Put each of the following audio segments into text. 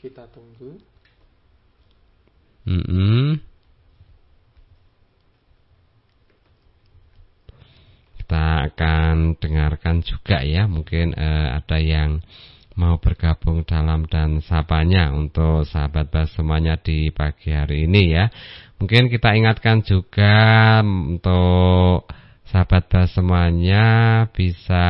Kita tunggu. Kita akan dengarkan juga ya. Mungkin ada yang mau bergabung dalam dan sapanya untuk sahabat Bas semuanya di pagi hari ini ya. Mungkin kita ingatkan juga untuk sahabat Bas semuanya bisa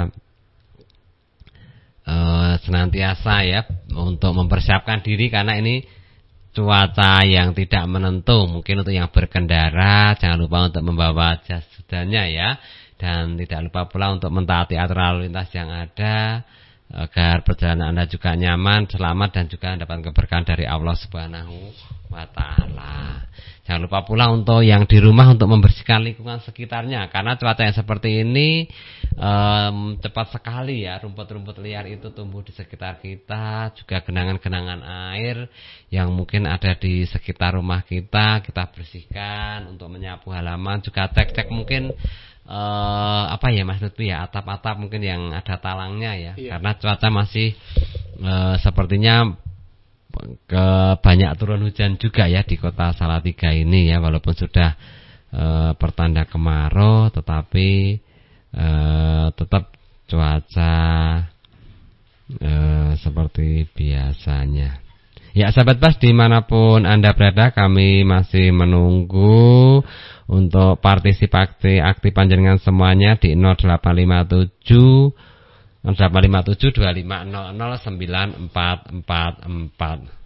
senantiasa ya untuk mempersiapkan diri karena ini cuaca yang tidak menentu. Mungkin untuk yang berkendara jangan lupa untuk membawa jas hujannya ya, dan tidak lupa pula untuk mentaati aturan lalu lintas yang ada agar perjalanan Anda juga nyaman, selamat dan juga dapat keberkahan dari Allah Subhanahu wa taala. Jangan lupa pula untuk yang di rumah untuk membersihkan lingkungan sekitarnya karena cuaca yang seperti ini cepat sekali ya, rumput-rumput liar itu tumbuh di sekitar kita, juga genangan-genangan air yang mungkin ada di sekitar rumah kita bersihkan untuk menyapu halaman, juga cek-cek mungkin apa ya Mas Lutfi ya, atap-atap mungkin yang ada talangnya ya, karena cuaca masih sepertinya banyak turun hujan juga ya di kota Salatiga ini ya, walaupun sudah pertanda kemarau tetapi tetap cuaca seperti biasanya. Ya sahabat Bas dimanapun Anda berada, kami masih menunggu untuk partisipasi aktif panjenengan semuanya di 0857 2500 944.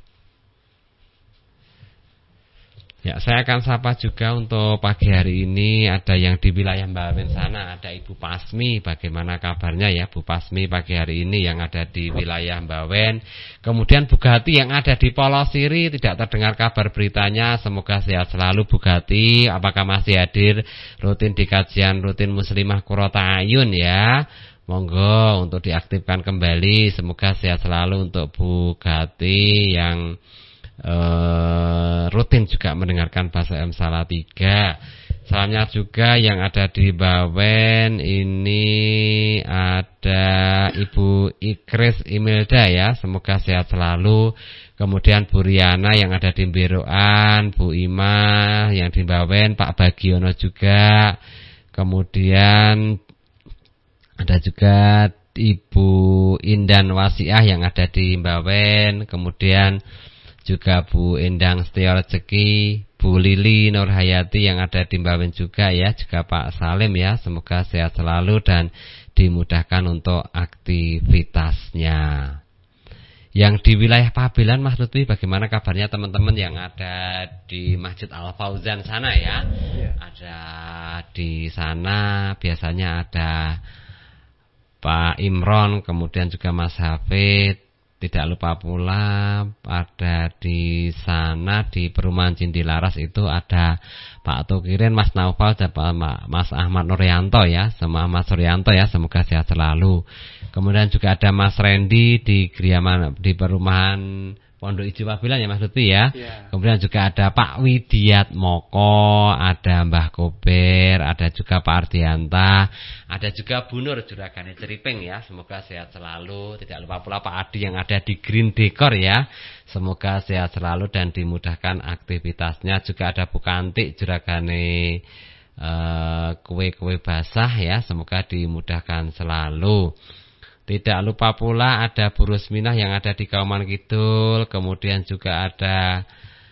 Ya, saya akan sapa juga untuk pagi hari ini. Ada yang di wilayah Mbawen sana, ada Ibu Pasmi. Bagaimana kabarnya ya Bu Pasmi pagi hari ini yang ada di wilayah Mbawen. Kemudian Bu Gati yang ada di Polosiri, tidak terdengar kabar beritanya. Semoga sehat selalu Bu Gati. Apakah masih hadir rutin di kajian rutin Muslimah Qurrata Ayun ya? Monggo untuk diaktifkan kembali. Semoga sehat selalu untuk Bu Gati yang rutin juga mendengarkan Bas FM Salatiga. Salamnya juga yang ada di Bawen. Ini ada Ibu Ikris Imilda ya, semoga sehat selalu. Kemudian Bu Riana yang ada di Beroan, Bu Ima yang di Bawen, Pak Bagiono juga. Kemudian ada juga Ibu Indan Wasiah yang ada di Bawen. Kemudian juga Bu Endang Setia Rezeki, Bu Lili Nurhayati yang ada di Mbawen juga ya, juga Pak Salim ya, semoga sehat selalu dan dimudahkan untuk aktivitasnya. Yang di wilayah Pabelan Mas Lutfi, bagaimana kabarnya teman-teman yang ada di Masjid Al Fauzan sana ya? Ada di sana biasanya ada Pak Imron, kemudian juga Mas Hafid. Tidak lupa pula ada di sana di perumahan Cindilaras itu ada Pak Tukirin, Mas Naufal dan Mas Ahmad Nuryanto ya, sama Mas Suryanto ya, semoga sehat selalu. Kemudian juga ada Mas Randy di di perumahan Pondok Ijo Pabelan ya Mas Lutfi ya. Kemudian juga ada Pak Widiat Moko, ada Mbah Kober, ada juga Pak Ardianta, ada juga Bu Nur Juragane Ceriping ya. Semoga sehat selalu. Tidak lupa pula Pak Adi yang ada di Green Decor ya. Semoga sehat selalu dan dimudahkan aktivitasnya. Juga ada Bu Kantik Juragane kue-kue basah ya. Semoga dimudahkan selalu. Tidak lupa pula ada Bu Rusminah yang ada di Kauman Kidul. Kemudian juga ada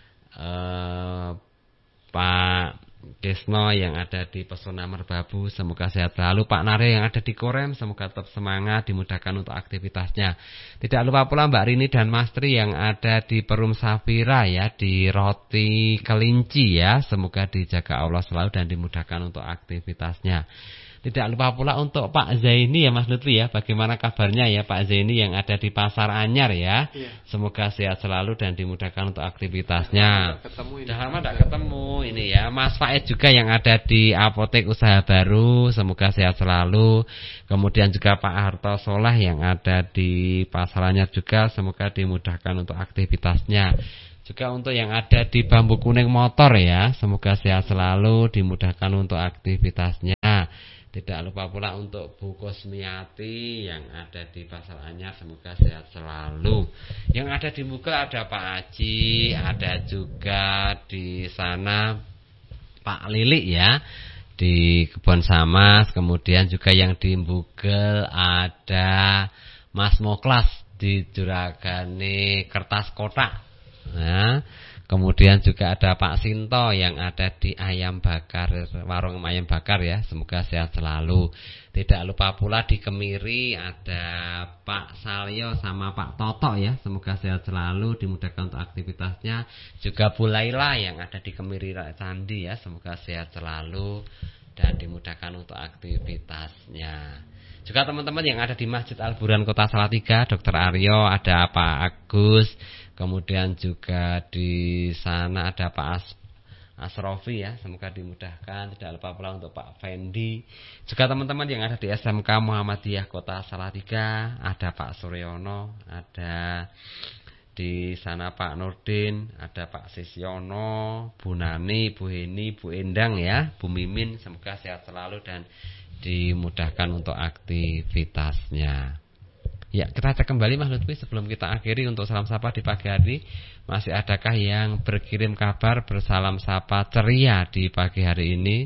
Pak Desno yang ada di Pesona Merbabu. Semoga sehat selalu. Pak Nare yang ada di Korem, semoga tetap semangat, dimudahkan untuk aktivitasnya. Tidak lupa pula Mbak Rini dan Mas Tri yang ada di Perum Safira ya, di Roti Kelinci ya. Semoga dijaga Allah selalu dan dimudahkan untuk aktivitasnya. Tidak lupa pula untuk Pak Zaini ya Mas Lutfi ya. Bagaimana kabarnya ya Pak Zaini yang ada di Pasar Anyar ya. Semoga sehat selalu dan dimudahkan untuk aktivitasnya. Sudah lama tidak ketemu ini ya. Mas Faid juga yang ada di Apotek Usaha Baru, semoga sehat selalu. Kemudian juga Pak Harto Solah yang ada di Pasar Anyar juga, semoga dimudahkan untuk aktivitasnya. Juga untuk yang ada di Bambu Kuning Motor ya, semoga sehat selalu, dimudahkan untuk aktivitasnya. Tidak lupa pula untuk Bu Kusmiati yang ada di Pasar Anyar, semoga sehat selalu. Yang ada di Muga ada Pak Aji, ada juga di sana Pak Lili ya, di Kebon Samas. Kemudian juga yang di Bugel ada Mas Moklas di Juragane Kertas Kotak. Nah, kemudian juga ada Pak Sinto yang ada di Ayam Bakar, warung ayam bakar ya. Semoga sehat selalu. Tidak lupa pula di Kemiri ada Pak Salyo sama Pak Toto ya. Semoga sehat selalu, dimudahkan untuk aktivitasnya. Juga Bu Laila yang ada di Kemiri Candi ya. Semoga sehat selalu dan dimudahkan untuk aktivitasnya. Juga teman-teman yang ada di Masjid Al-Burhan Kota Salatiga, Dr. Aryo, ada Pak Agus. Kemudian juga di sana ada Pak Asrofi ya, semoga dimudahkan. Tidak lupa pula untuk Pak Fendi. Juga teman-teman yang ada di SMK Muhammadiyah Kota Salatiga, ada Pak Suryono, ada di sana Pak Nurdin, ada Pak Sisyono, Bu Nani, Bu Heni, Bu Endang ya, Bu Mimin. Semoga sehat selalu dan dimudahkan untuk aktivitasnya. Ya, kita cek kembali Mas Lutfi sebelum kita akhiri untuk salam sapa di pagi hari. Masih adakah yang berkirim kabar bersalam sapa ceria di pagi hari ini?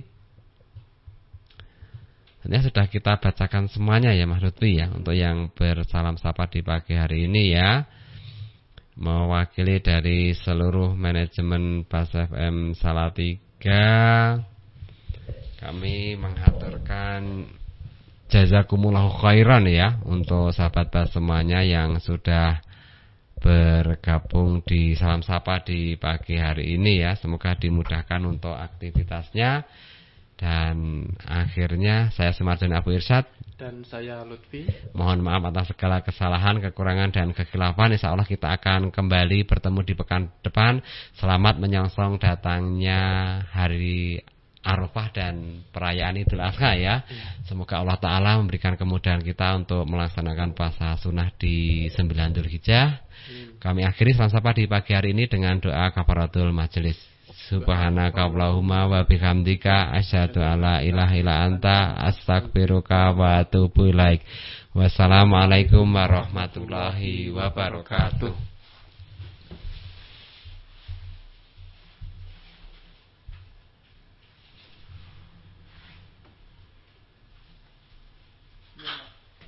Ini sudah kita bacakan semuanya ya Mas Lutfi ya, untuk yang bersalam sapa di pagi hari ini ya. Mewakili dari seluruh manajemen Bas FM Salatiga, kami menghaturkan jazakumullahu khairan ya untuk sahabat Bas semuanya yang sudah bergabung di salam sapa di pagi hari ini ya. Semoga dimudahkan untuk aktivitasnya. Dan akhirnya saya Sumarjoni Abu Irsyad dan saya Lutfi. Mohon maaf atas segala kesalahan, kekurangan dan kekhilafan. Insya Allah kita akan kembali bertemu di pekan depan. Selamat menyongsong datangnya hari Arafah dan perayaan Idul Adha ya. Semoga Allah Ta'ala memberikan kemudahan kita untuk melaksanakan puasa sunnah di 9 Dzulhijjah. Kami akhiri salam sapa di pagi hari ini dengan doa kafaratul majelis. Subhanaka Allahumma wa bihamdika asyhadu alla ilaha illa anta astaghfiruka wa atubu ilaik. Wassalamualaikum warahmatullahi wabarakatuh.